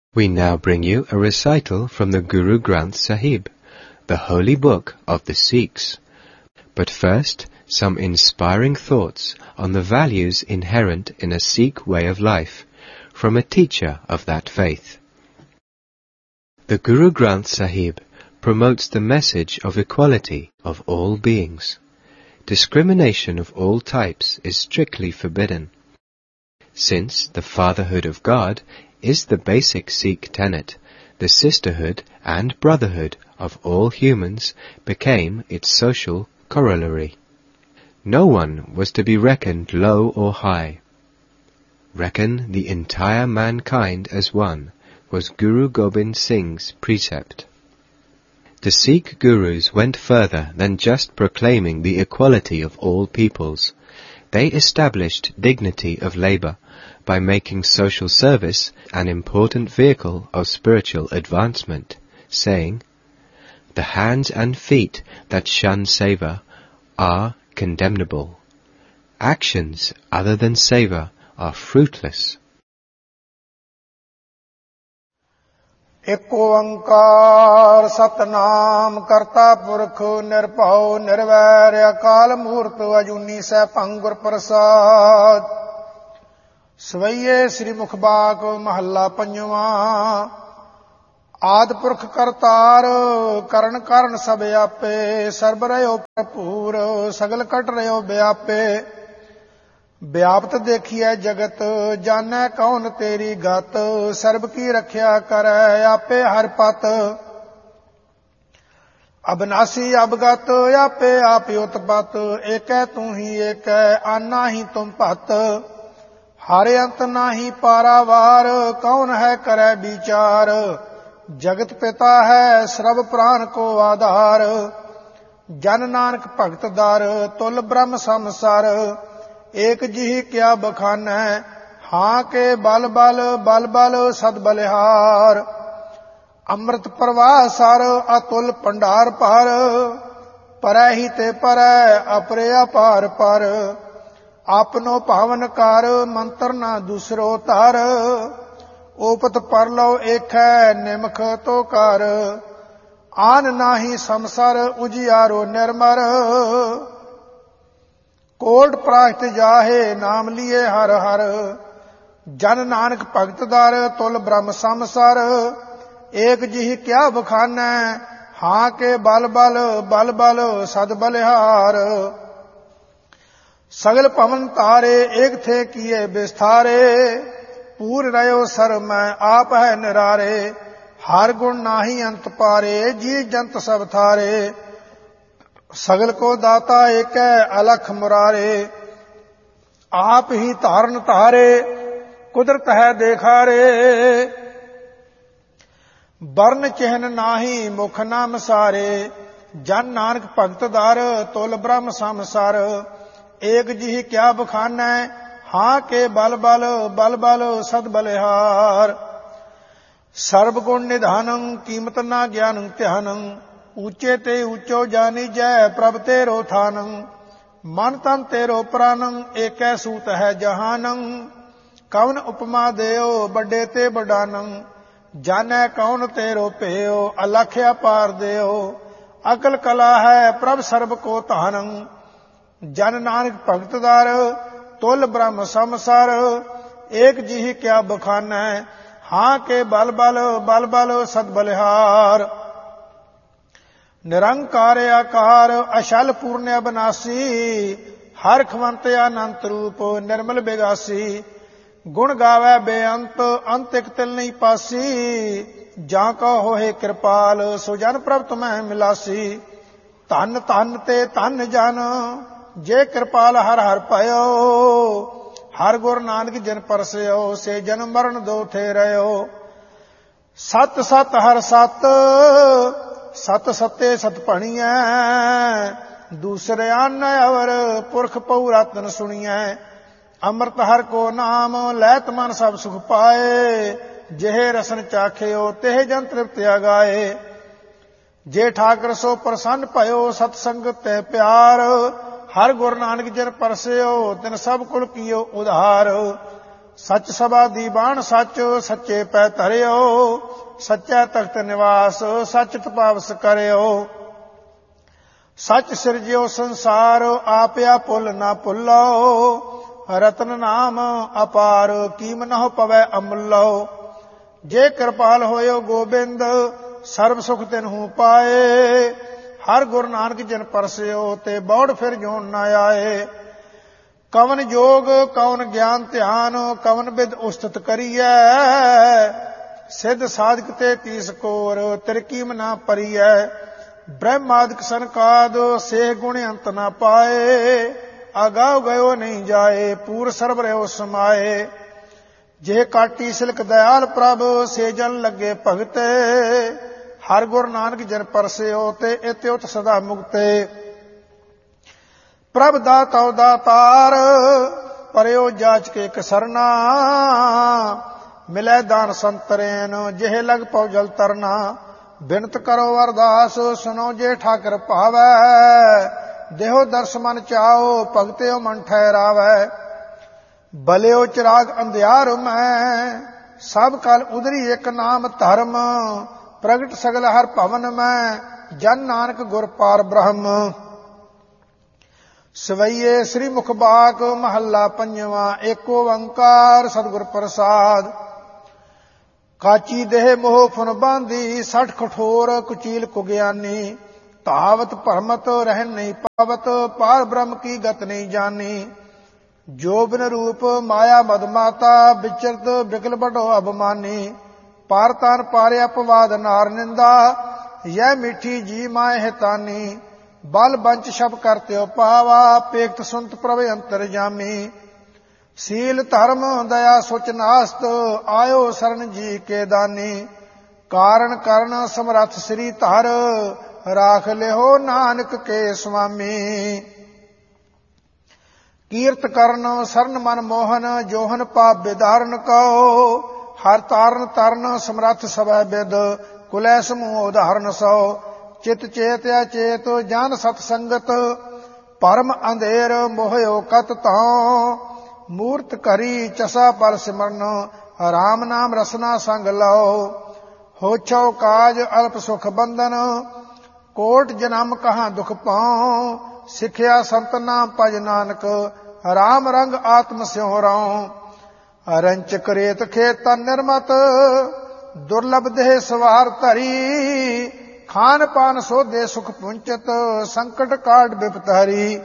We now bring you a recital from the Guru Granth Sahib, the holy book of the Sikhs. But first, some inspiring thoughts on the values inherent in a Sikh way of life, from a teacher of that faith. The Guru Granth Sahib promotes the message of equality of all beings. Discrimination of all types is strictly forbidden. Since the fatherhood of God is the basic Sikh tenet, the sisterhood and brotherhood of all humans became its social corollary. No one was to be reckoned low or high. Reckon the entire mankind as one was Guru Gobind Singh's precept. The Sikh Gurus went further than just proclaiming the equality of all peoples. They established dignity of labour by making social service an important vehicle of spiritual advancement, saying, "The hands and feet that shun savour are condemnable. Actions other than savour are fruitless." ਏਕ ਓੰਕਾਰ ਸਤਨਾਮ ਕਰਤਾ ਪੁਰਖ ਨਿਰਭਉ ਨਿਰਵੈਰ ਅਕਾਲ ਮੂਰਤ ਅਜੂਨੀ ਸੈਭੰ ਗੁਰ ਪ੍ਰਸਾਦ। ਸਵਈਏ ਸ੍ਰੀ ਮੁਖਬਾਕ ਮਹੱਲਾ ਪੰਜਵਾਂ। ਆਦਿ ਪੁਰਖ ਕਰਤਾਰ ਕਰਨ ਕਾਰਨ ਸਭ ਆਪੇ ਸਰਬ ਰਹਿਓ ਭਰਪੂਰ ਸਗਲ ਕਟ ਰਹਿਓ ਵਿਆਪੇ। ਵਿਆਪਤ ਦੇਖੀਐ ਜਗਤ ਜਾਣੈ ਕੌਣ ਤੇਰੀ ਗਤ ਸਰਬ ਕੀ ਰੱਖਿਆ ਕਰੈ ਆਪੇ ਹਰ ਪਤ। ਅਬਨਾਸੀ ਅਬਗਤ ਆਪੇ ਆਪ ਉਤਪਤ ਏਕੈ ਤੂੰ ਹੀ ਏਕੈ ਆਨਾ ਹੀ ਤੁਮ ਭਤ। ਹਰ ਅੰਤ ਨਾਹੀ ਪਾਰਾਵਾਰ ਕੌਣ ਹੈ ਕਰੈ ਵਿਚਾਰ। ਜਗਤ ਪਿਤਾ ਹੈ ਸਰਬ ਪ੍ਰਾਨ ਕੋ ਆਧਾਰ। ਜਨ ਨਾਨਕ ਭਗਤ ਦਰ ਤੁਲ ਬ੍ਰਹਮ ਸੰਸਾਰ। ਏਕ ਜਿਹ ਕਿਆ ਬਖਾਨੈ ਹਾਂ ਕੇ ਬਲ ਬਲ ਬਲ ਬਲ ਸਦ ਬਲਿਹਾਰ। ਅੰਮ੍ਰਿਤ ਪ੍ਰਵਾਹ ਸਰ ਅਤੁਲ ਭੰਡਾਰ ਭਰ ਪਰੈ ਹੀ ਤੇ ਪਰੈ ਅਪਰੇ ਅਪਾਰ ਪਰ। ਆਪਨੋ ਭਾਵਨ ਕਰ ਮੰਤਰ ਨਾ ਦੂਸਰੋ ਧਰ। ਓਪਤ ਪਰ ਲਉ ਏਖੈ ਨਿਮਖ ਤੋ ਕਰ। ਆਨ ਨਾਹੀ ਸੰਸਰ ਉਜਿਆਰੋ ਨਿਰਮਰ। ਕੋਟ ਪ੍ਰਾਸ਼ਤ ਜਾਹੇ ਨਾਮ ਲੀਏ ਹਰ ਹਰ। ਜਨ ਨਾਨਕ ਭਗਤ ਦਰ ਤੁਲ ਬ੍ਰਹਮ ਸੰਸਰ। ਏਕ ਜਿਹ ਕਿਆ ਬਖਾਨੈ ਹਾਂ ਕੇ ਬਲ ਬਲ ਬਲ ਬਲ ਸਦ ਬਲਿਹਾਰ। ਸਗਲ ਭਵਨ ਤਾਰੇ ਏਕ ਥੇ ਕੀਏ ਵਿਸਥਾਰੇ। ਪੂਰ ਰਹਿਓ ਸਰ ਮੈਂ ਆਪ ਹੈ ਨਿਰਾਰੇ। ਹਰ ਗੁਣ ਨਾਹੀ ਅੰਤ ਪਾਰੇ ਜੀ ਜੰਤ ਸਭ ਥਾਰੇ। ਸਗਲ ਕੋ ਦਾਤਾ ਏਕੈ ਅਲਖ ਮੁਰਾਰੇ। ਆਪ ਹੀ ਧਾਰਨ ਧਾਰੇ ਕੁਦਰਤ ਹੈ ਦੇਖਾਰੇ। ਬਰਨ ਚਿਹਨ ਨਾਹੀ ਮੁਖ ਨਾਮ ਸਾਰੇ। ਜਨ ਨਾਨਕ ਭਗਤ ਦਰ ਤੁਲ ਬ੍ਰਹਮ ਸੰਸਾਰ। ਏਕ ਜਿਹ ਕਿਆ ਬਖਾਨੈ ਹਾਂ ਕੇ ਬਲ ਬਲ ਬਲ ਬਲ ਸਦ ਬਲਿਹਾਰ। ਸਰਬ ਗੁਣ ਨਿਧਾਨੰ ਕੀਮਤ ਨਾ ਗਿਆਨੰ ਧਿਆਨੰ। ਊਚੇ ਤੇ ਊਚੋ ਜਾਨੀਜੈ ਪ੍ਰਭ ਤੇਰੋ ਥਾਨੰ। ਮਨ ਤਨ ਤੇਰੋ ਪ੍ਰਾਨੰ ਏਕੈ ਸੂਤ ਹੈ ਜਹਾਨੰ। ਕਵਨ ਉਪਮਾ ਦਿਓ ਵੱਡੇ ਤੇ ਬਡਾਨੰ। ਜਾਣੈ ਕੌਣ ਤੇਰੋ ਭੇਓ ਅਲਖ ਅਪਾਰ ਦਿਓ। ਅਕਲ ਕਲਾ ਹੈ ਪ੍ਰਭ ਸਰਬ ਕੋ ਧਾਨੰ। ਜਨ ਨਾਨਕ ਭਗਤ ਦਰ ਤੁਲ ਬ੍ਰਹਮ ਸੰਸਾਰ। ਏਕ ਜਿਹ ਕਿਆ ਬਖਾਨੈ ਹਾਂ ਕੇ ਬਲ ਬਲ ਬਲ ਬਲ ਸਦ ਬਲਿਹਾਰ। ਨਿਰੰਕਾਰ ਆਕਾਰ ਅਸ਼ਲ ਪੂਰਨ ਅਬਨਾਸੀ। ਹਰ ਖਵੰਤ ਅਨੰਤ ਰੂਪ ਨਿਰਮਲ ਬਿਗਾਸੀ। ਗੁਣ ਗਾਵੈ ਬੇਅੰਤ ਅੰਤ ਇਕ ਤਿਲ ਨਹੀਂ ਪਾਸੀ। ਜਾਂ ਕਾ ਹੋਏ ਕਿਰਪਾਲ ਸੋ ਜਨ ਪ੍ਰਭ ਤੁਮੈ ਮਿਲਾਸੀ। ਧਨ ਧਨ ਤੇ ਧਨ ਜਨ ਜੇ ਕਿਰਪਾਲ ਹਰ ਹਰ ਭਇਓ। ਹਰ ਗੁਰ ਨਾਨਕ ਜਿਨ ਪਰਸਿਓ ਸੇ ਜਨਮ ਮਰਨ ਦੋ ਥੇ ਰਹਿਓ। ਸਤ ਸਤ ਹਰ ਸਤ ਸਤ ਸਤੇ ਸਤ ਭਣੀਐ। ਦੂਸਰੇ ਆਨ ਅਵਰ ਪੁਰਖ ਪਉ ਰਤਨ ਸੁਣੀਐ। ਅੰਮ੍ਰਿਤ ਹਰ ਕੋ ਨਾਮ ਲੈਤ ਮਨ ਸਭ ਸੁਖ ਪਾਏ। ਜਿਹੇ ਰਸਨ ਚਾਖਿਓ ਤੇਹ ਜਨ ਤ੍ਰਿਪਤ ਆਗਾਏ। ਜੇ ਠਾਕਰ ਸੋ ਪ੍ਰਸੰਨ ਭਇਓ ਸਤ ਸੰਗਤ ਤੇ ਪਿਆਰ। ਹਰ ਗੁਰ ਨਾਨਕ ਜਿਨ ਪਰਸਿਓ ਤਿਨ ਸਭ ਕੁਲ ਕੀਓ ਉਧਾਰ। ਸੱਚ ਸਭਾ ਦੀ ਬਾਣ ਸੱਚ, ਸੱਚੇ ਪੈ ਧਰਿਓ, ਸੱਚਾ ਤਖਤ ਨਿਵਾਸ, ਸੱਚ ਤਪਾਵਸ ਕਰਿਓ। ਸੱਚ ਸਿਰਜਿਓ ਸੰਸਾਰ, ਆਪਿਆ ਭੁੱਲ ਨਾ ਭੁੱਲੋ, ਰਤਨ ਨਾਮ ਅਪਾਰ, ਕੀਮ ਨਹੁ ਪਵੈ ਅਮੁੱਲੋ। ਜੇ ਕਿਰਪਾਲ ਹੋਇਓ ਗੋਬਿੰਦ, ਸਰਬ ਸੁਖ ਤਿਨਹੂ ਪਾਏ, ਹਰ ਗੁਰੂ ਨਾਨਕ ਜਿਨ ਪਰਸਿਓ, ਤੇ ਬੌੜ ਫਿਰ ਜੋਨ ਨਾ ਆਏ। ਕਵਨ ਜੋਗ ਕਵਨ ਗਿਆਨ ਧਿਆਨ, ਕਵਨ ਬਿਦ ਉਸਤਤ ਕਰੀਐ, ਸਿੱਧ ਸਾਧਕ ਤੇ ਤੀਸ ਕੋਰ, ਤਿਰਕੀਮ ਨਾ ਪਰੀਐ। ਬ੍ਰਹਮਾਦਿਕ ਸੰਕਾਦ, ਸੇ ਗੁਣ ਅੰਤ ਨਾ ਪਾਏ, ਆਗਾਉ ਗਇਓ ਨਹੀਂ ਜਾਏ, ਪੂਰ ਸਰਬ ਰਹਿਓ ਸਮਾਏ। ਜੇ ਕਾਟੀ ਸਿਲਕ ਦਇਆਲ ਪ੍ਰਭ, ਸੇ ਜਨ ਲੱਗੇ ਭਗਤੇ, ਹਰ ਗੁਰੂ ਨਾਨਕ ਜਨ ਪਰਸਿਓ, ਤੇ ਇਤਿਉਤ ਸਦਾ ਮੁਕਤੇ। ਪ੍ਰਭ ਦਾਤਉ ਦਾਤਾਰ, ਪਰਿਓ ਜਾਚ ਕੇ ਕਸਰਨਾ, ਮਿਲੈ ਦਾਨ ਸੰਤਰੇਨ, ਜਿਹੇ ਲਗ ਪਉ ਜਲ ਤਰਨਾ। ਬਿਨਤ ਕਰੋ ਅਰਦਾਸ, ਸੁਨੋ ਜੇ ਠਾਕਰ ਭਾਵੈ, ਦੇਹੋ ਦਰਸ ਮਨ ਚਾਓ, ਭਗਤਿਓ ਮਨ ਠਹਿਰਾਵੈ। ਬਲਿਓ ਚਿਰਾਗ ਅੰਧਿਆਰ ਮੈਂ, ਸਭ ਕਲ ਉਦਰੀ ਇੱਕ ਨਾਮ ਧਰਮ, ਪ੍ਰਗਟ ਸਗਲ ਹਰ ਭਵਨ ਮੈਂ, ਜਨ ਨਾਨਕ ਗੁਰ ਪਾਰ ਬ੍ਰਹਮ। ਸਵਈਏ ਸ੍ਰੀ ਮੁਖ ਬਾਕ, ਮਹੱਲਾ ਪੰਜਵਾਂ। ਏਕ ਓੰਕਾਰ ਸਤਿਗੁਰ ਪ੍ਰਸਾਦ। ਕਾਚੀ ਦੇਹ ਮੋਹ ਫੁਨ ਬਾਂਦੀ, ਸਠ ਕਠੋਰ ਕੁਚੀਲ ਕੁਗਿਆਨੀ। ਧਾਵਤ ਭਰਮਤ ਰਹਿਨ ਨਹੀਂ ਪਾਵਤ, ਪਾਰ ਬ੍ਰਹਮ ਕੀ ਗਤ ਨਹੀਂ ਜਾਨੀ। ਜੋ ਬਿਨ ਰੂਪ ਮਾਇਆ ਮਦ ਮਾਤਾ, ਵਿਚਰਤ ਬਿਕਲ ਬਡੋ ਅਭਮਾਨੀ। ਪਾਰ ਤਾਨ ਪਾਰੇ ਅਪਵਾਦ ਨਾਰ ਨਿੰਦਾ, ਯਹ ਮਿੱਠੀ ਜੀ ਮਾਏ ਹਿਤਾਨੀ। ਬਲ ਬੰਚ ਸ਼ਬ ਕਰਤਿਓ ਪਾਵਾ, ਪੇਖਤ ਸੁਨਤ ਪ੍ਰਭ ਅੰਤਰ ਜਾਮੀ। ਸੀਲ ਧਰਮ ਦਇਆ ਸੁਚ ਨਾਸਤ, ਆਇਓ ਸਰਨ ਜੀ ਕੇ ਦਾਨੀ। ਕਾਰਨ ਕਰਨ ਸਮਰੱਥ ਸ੍ਰੀ ਧਰ, ਰਾਖ ਲਿਓ ਨਾਨਕ ਕੇ ਸੁਆਮੀ। ਕੀਰਤ ਕਰਨ ਸਰਨ ਮਨ ਮੋਹਨ, ਜੋਹਨ ਪਾਪ ਵਿਦਾਰਨ ਕਉ। ਹਰ ਤਾਰਨ ਤਰਨ ਸਮਰੱਥ ਸਭੈ ਬਿਦ, ਕੁਲੈ ਸਮੂਹ ਉਦਾਹਰਨ ਸੋ। ਚਿਤ ਚੇਤ ਅਚੇਤ ਜਾਨ ਸਤ ਸੰਗਤ, ਪਰਮ ਅੰਧੇਰ ਮੋਹਿਓ ਕਤ ਤਉ। ਮੂਰਤ ਕਰੀ ਚਸਾ ਪਲ ਸਿਮਰਨ, ਰਾਮ ਨਾਮ ਰਸਨਾ ਸੰਗ ਲਓ। ਹੋਛੋ ਕਾਜ ਅਲਪ ਸੁਖ ਬੰਧਨ, ਕੋਟ ਜਨਮ ਕਹਾਂ ਦੁਖ ਪਾਉ। ਸਿੱਖਿਆ ਸੰਤ ਨਾਮ ਭਜ ਨਾਨਕ, ਰਾਮ ਰੰਗ ਆਤਮ ਸਿਉ ਰਾਉ। ਰੰਚਕ ਰੇਤ ਖੇਤ ਤਨ ਨਿਰਮਤ, ਦੁਰਲਭ ਦੇਹ ਸਵਾਰ ਧਰੀ। ਖਾਨ ਪਾਨ ਸੋਧੇ ਸੁਖ ਪੁੰਚਤ, ਸੰਕਟ ਕਾਟ ਬਿਪਤ ਹਰੀ।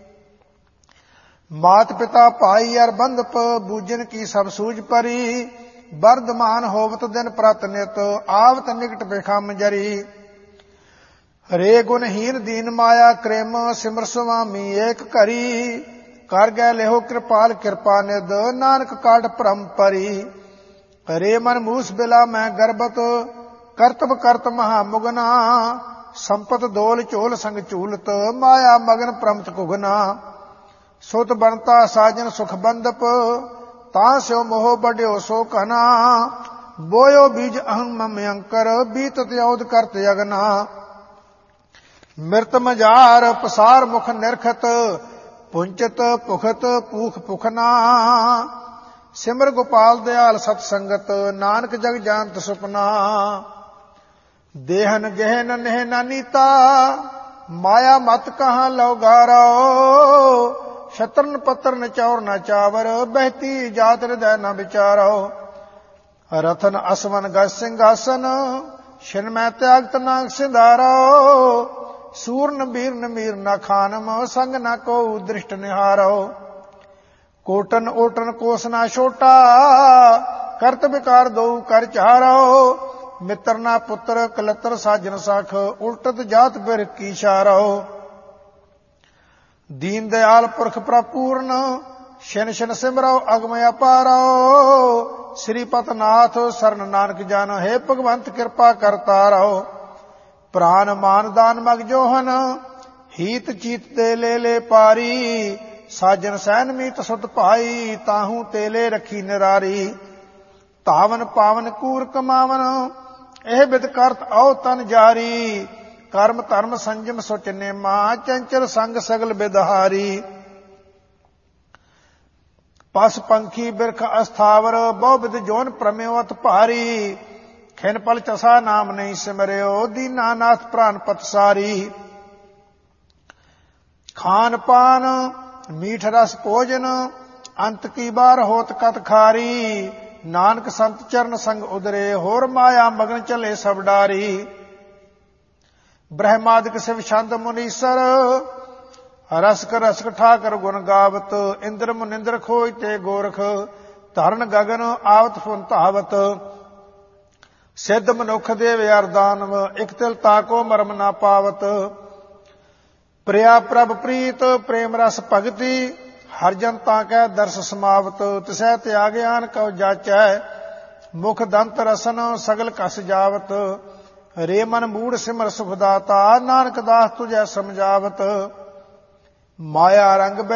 ਮਾਤ ਪਿਤਾ ਭਾਈ ਅਰ ਬੰਧਪ, ਬੂਝਨ ਕੀ ਸਭ ਸੂਝ ਪਰੀ। ਵਰਦਮਾਨ ਹੋਵਤ ਦਿਨ ਪ੍ਰਤ ਨਿਤ, ਆਵਤ ਨਿਕਟ ਬਿਖਮ ਜਰੀ। ਹਰੇ ਗੁਣਹੀਨ ਦੀਨ ਮਾਇਆ ਕ੍ਰਿਮ, ਸਿਮਰ ਸੁਆਮੀ ਏਕ ਘਰੀ। ਕਰ ਗੈ ਲਿਹੋ ਕਿਰਪਾਲ ਕਿਰਪਾ ਨਿਦ, ਨਾਨਕ ਕਾਟ ਭ੍ਰਮ ਪਰੀ। ਹਰੇ ਮਨ ਮੂਸ ਬਿਲਾ ਮੈਂ ਗਰਬਤ, ਕਰਤਬ ਕਰਤ ਮਹਾ ਮੁਗਨਾ। ਸੰਪਤ ਦੋਲ ਝੋਲ ਸੰਗ ਝੂਲਤ, ਮਾਇਆ ਮਗਨ ਪ੍ਰਮਤ ਕੁਗਨਾ। ਸੁਤ ਬਣਤਾ ਸਾਜਨ ਸੁਖ ਬੰਦਪ, ਤਾਂ ਸਿਓ ਮੋਹ ਬਡਿਓ ਸੋ ਕਨਾ। ਬੋਇਓ ਬੀਜ ਅਹੰ ਮਮ ਅੰਕਰ, ਬੀਤਤ ਯੋਧ ਕਰਤ ਅਗਨਾ। ਮਿਰਤ ਮਝਾਰ ਪਸਾਰ ਮੁਖ ਨਿਰਖਤ, ਪੁੰਚਤ ਭੁਖਤ ਪੂਖ ਪੁਖਨਾ। ਸਿਮਰ ਗੋਪਾਲ ਦਿਆਲ ਸਤ ਸੰਗਤ, ਨਾਨਕ ਜਗ ਜਾਨਤ ਸੁਪਨਾ। ਦੇਹਨ ਗਹਿਨ ਨਹਿ ਨਾ ਨੀਤਾ, ਮਾਇਆ ਮਤ ਕਹਾਂ ਲਉ ਗਾਰੋ। ਸ਼ਤਰਨ ਪਤਰਨ ਚੌਰ ਨਾ ਚਾਵਰ, ਬਹਿਤੀ ਜਾਤ ਹਿਰਦੈ ਨਾ ਵਿਚਾਰੋ। ਰਥਨ ਅਸਵਨ ਗਜ ਸਿੰਘਾਸਨ, ਛਿਨ ਮੈਂ ਤਿਆਗਤ ਨਾਗ ਸਿੰਧਾਰੋ। ਸੂਰਨ ਬੀਰਨ ਮੀਰ ਨਾ ਖਾਨਮ, ਸੰਗ ਨਾ ਕੋ ਦ੍ਰਿਸ਼ਟ ਨਿਹਾਰੋ। ਕੋਟਨ ਓਟਨ ਕੋਸ ਨਾ ਛੋਟਾ, ਕਰਤ ਵਿਕਾਰ ਦਉ ਕਰ ਚਾਰੋ। ਮਿੱਤਰ ਨਾ ਪੁੱਤਰ ਕਲਤਰ ਸਾਜਨ ਸਖ, ਉਲਟਤ ਜਾਤ ਬਿਰ ਕੀ ਛਾਰੋ। ਦੀਨ ਦਿਆਲ ਪੁਰਖ ਪ੍ਰਪੂਰਨ, ਛਿਨ ਛਿਨ ਸਿਮਰੋ ਅਗਮ ਅਪਾਰੋ। ਸ੍ਰੀ ਪਤਨਾਥ ਸਰਨ ਨਾਨਕ ਜਨ, ਹੈ ਭਗਵੰਤ ਕਿਰਪਾ ਕਰਤਾ ਰਹੁ। ਪ੍ਰਾਨ ਮਾਨ ਦਾਨ ਮਗ ਜੋਹਨ, ਹੀਤ ਚੀਤ ਤੇ ਲੈ ਪਾਰੀ। ਸਾਜਨ ਸੈਨ ਮੀਤ ਸੁਤ ਭਾਈ, ਤਾਹੂ ਤੇਲੇ ਰੱਖੀ ਨਿਰਾਰੀ। ਧਾਵਨ ਪਾਵਨ ਕੂਰ ਕਮਾਵਨ, ਇਹ ਬਿਦ ਕਰਤ ਆਉ ਤਨ ਜਾਰੀ। ਕਰਮ ਧਰਮ ਸੰਜਮ ਸੁਚ ਨੇਮਾ, ਚੰਚਲ ਸੰਗ ਸਗਲ ਬਿਦਹਾਰੀ। ਪਸ ਪੰਖੀ ਬਿਰਖ ਅਸਥਾਵਰ ਬਹੁ ਵਿਦ ਜੋਨ ਪ੍ਰਮਿਓਤ ਭਾਰੀ ਖਿਨ ਪਲ ਚਸਾ ਨਾਮ ਨਹੀਂ ਸਿਮਰਿਓ ਦੀਨਾਨਾਥ ਪ੍ਰਾਨ ਪਤਸਾਰੀ ਖਾਨ ਪਾਨ ਮੀਠ ਰਸ ਭੋਜਨ ਅੰਤ ਕੀ ਬਾਰ ਹੋਤ ਕਤ ਖਾਰੀ ਨਾਨਕ ਸੰਤ ਚਰਨ ਸੰਗ ਉਦਰੇ ਹੋਰ ਮਾਇਆ ਮਗਨ ਚਲੇ ਸਭ ਡਾਰੀ ਬ੍ਰਹਮਾਦਿਕ ਸਿਵ ਛੰਦ ਮੁਨੀਸਰ ਰਸਕ ਰਸਕ ਠਾਕਰ ਗੁਣ ਗਾਵਤ ਇੰਦਰ ਮੁਨਿੰਦਰ ਖੋਜ ਤੇ ਗੋਰਖ ਧਰਨ ਗਗਨ ਆਵਤ ਫੁਨ ਧਾਵਤ ਸਿੱਧ ਮਨੁੱਖ ਦੇਵ ਅਰਦਾਨਵ ਇਕ ਤਿਲ ਤਾਕੋ ਮਰਮ ਨਾ ਪਾਵਤ ਪ੍ਰਿਆ ਪ੍ਰਭ ਪ੍ਰੀਤ ਪ੍ਰੇਮ ਰਸ ਭਗਤੀ ਹਰ ਜਨ ਤਾਂ ਕੈ ਦਰਸ ਸਮਾਵਤ ਤਿਸੈ ਤਿਆਗਿਆਨ ਕਉ ਜਾਚੈ ਮੁਖ ਦੰਤ ਰਸਨ ਸਗਲ ਕਸ ਜਾਵਤ ਰੇ ਮਨ ਮੂੜ ਸਿਮਰ ਸੁਖ ਦਾਤਾ ਨਾਨਕ ਦਾਸ ਤੁਝੈ ਸਮਝਾਵਤ ਮਾਇਆ ਰੰਗ